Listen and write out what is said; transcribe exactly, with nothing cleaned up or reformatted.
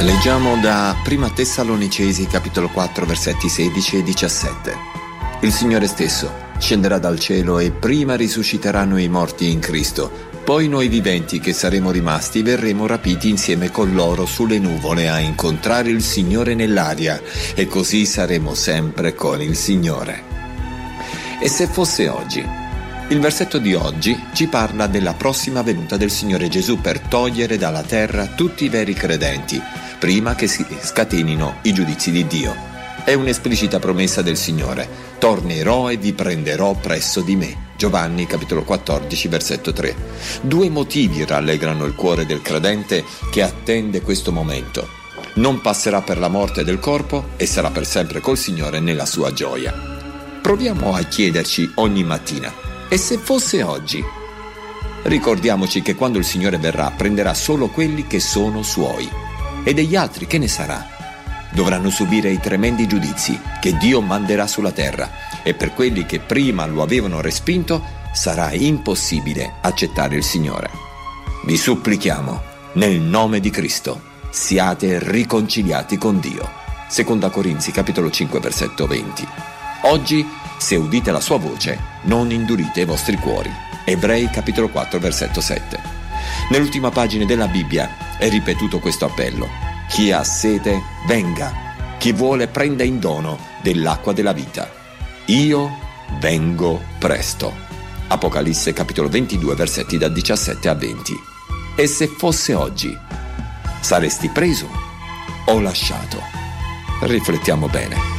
Leggiamo da Prima Tessalonicesi capitolo quattro versetti sedici e diciassette. Il Signore stesso scenderà dal cielo e prima risusciteranno i morti in Cristo, poi noi viventi che saremo rimasti verremo rapiti insieme con loro sulle nuvole a incontrare il Signore nell'aria e così saremo sempre con il Signore. E se fosse oggi? Il versetto di oggi ci parla della prossima venuta del Signore Gesù per togliere dalla terra tutti i veri credenti, prima che si scatenino i giudizi di Dio. È un'esplicita promessa del Signore: tornerò e vi prenderò presso di me. Giovanni capitolo quattordici versetto tre. Due motivi rallegrano il cuore del credente che attende questo momento: non passerà per la morte del corpo e sarà per sempre col Signore nella sua gioia. Proviamo a chiederci ogni mattina: e se fosse oggi? Ricordiamoci che quando il Signore verrà prenderà solo quelli che sono suoi. E degli altri che ne sarà? Dovranno subire i tremendi giudizi che Dio manderà sulla terra, e per quelli che prima lo avevano respinto sarà impossibile accettare il Signore. Vi supplichiamo, nel nome di Cristo, siate riconciliati con Dio. Seconda Corinzi capitolo cinque versetto venti. Oggi, se udite la sua voce, non indurite i vostri cuori. Ebrei capitolo quattro versetto sette. Nell'ultima pagina della Bibbia è ripetuto questo appello: chi ha sete venga, chi vuole prenda in dono dell'acqua della vita. Io vengo presto. Apocalisse capitolo ventidue versetti da diciassette a venti. E se fosse oggi, saresti preso o lasciato? Riflettiamo bene.